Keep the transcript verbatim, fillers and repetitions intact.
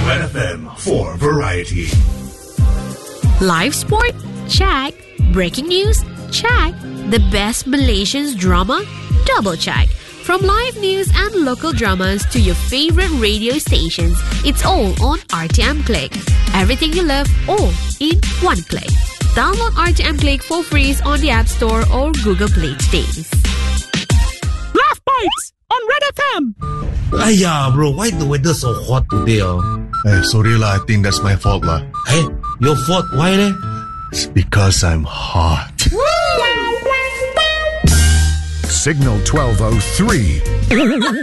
Red F M for variety. Live sport? Check. Breaking news? Check. The best Malaysian drama? Double check. From live news and local dramas to your favorite radio stations, it's all on R T M Click. Everything you love, all in one click. Download R T M Click for free on the App Store or Google Play today. Laugh Bites on Red F M. Aiya, bro, why the weather so hot today? Oh? Hey, sorry lah, I think that's my fault lah. Hey, your fault? Why eh? It's because I'm hot. Signal twelve oh three.